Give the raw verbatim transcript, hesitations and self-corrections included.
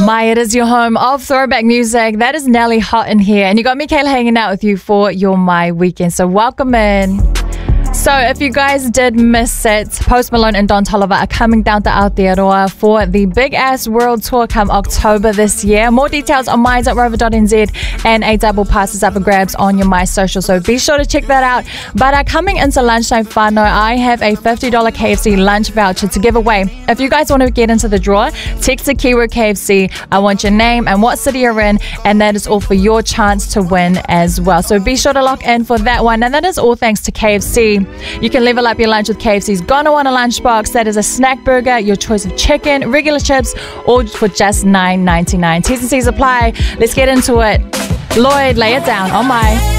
My, it is your home of throwback music. That is Nelly Hot in here. And you got me, Kayla, hanging out with you for your My Weekend. So welcome in. So if you guys did miss it, Post Malone and Don Toliver are coming down to Aotearoa for the Big Ass World Tour come October this year. More details on my dot rover dot n z and a double pass is up for grabs on your My Social. So be sure to check that out. But uh, coming into lunchtime whānau, I have a fifty dollars K F C lunch voucher to give away. If you guys want to get into the draw, text the keyword K F C. I want your name and what city you're in, and that is all for your chance to win as well. So be sure to lock in for that one. And that is all thanks to K F C. You can level up your lunch with K F C's Gonna Want a Lunchbox. That is a snack burger, your choice of chicken, regular chips, or for just nine ninety-nine. T's and C's apply. Let's get into it. Lloyd, lay it down on my...